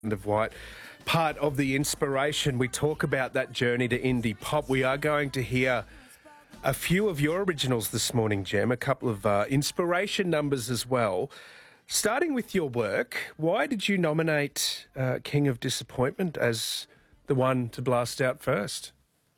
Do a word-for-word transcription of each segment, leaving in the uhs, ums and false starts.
of White. Part of the inspiration, we talk about that journey to indie pop. We are going to hear a few of your originals this morning, Jem, a couple of uh, inspiration numbers as well. Starting with your work, why did you nominate uh, King of Disappointment as the one to blast out first?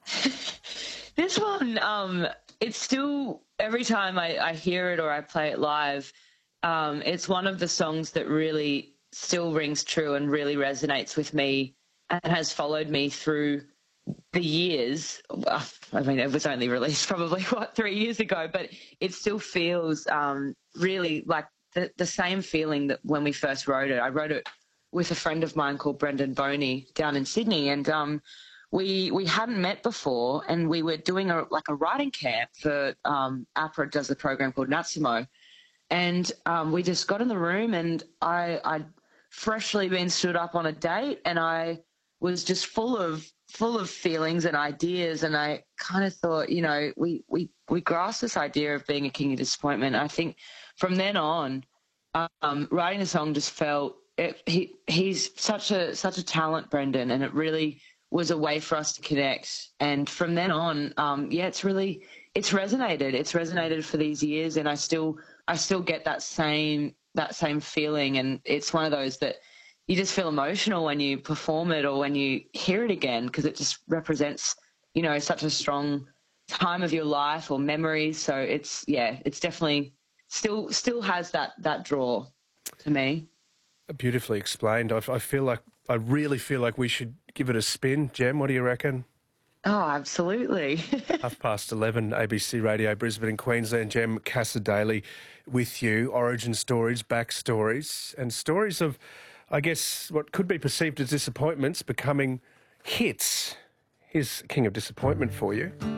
This one, um, it's still, every time I, I hear it or I play it live, um, it's one of the songs that really still rings true and really resonates with me and has followed me through the years. I mean, it was only released probably, what, three years ago, but it still feels um, really like the, the same feeling that when we first wrote it. I wrote it with a friend of mine called Brendan Boney down in Sydney, and um, we we hadn't met before, and we were doing a like a writing camp for um, APRA does a program called Natsimo, and um, we just got in the room, and I I'd freshly been stood up on a date, and I was just full of full of feelings and ideas, and I kind of thought, you know, we we we grasped this idea of being a king of disappointment. I think from then on, um, writing the song just felt it, he he's such a such a talent, Brendan, and it really was a way for us to connect. And from then on, um, yeah, it's really it's resonated. It's resonated for these years, and I still I still get that same that same feeling, and it's one of those that you just feel emotional when you perform it or when you hear it again, because it just represents, you know, such a strong time of your life or memories. So it's, yeah, it's definitely still still has that that draw to me. Beautifully explained. I, I feel like, I really feel like we should give it a spin. Jem, what do you reckon? Oh, absolutely. Half past eleven, A B C Radio, Brisbane and Queensland. Jem Cassar-Daley with you. Origin stories, backstories, and stories of, I guess, what could be perceived as disappointments becoming hits. Here's King of Disappointment for you.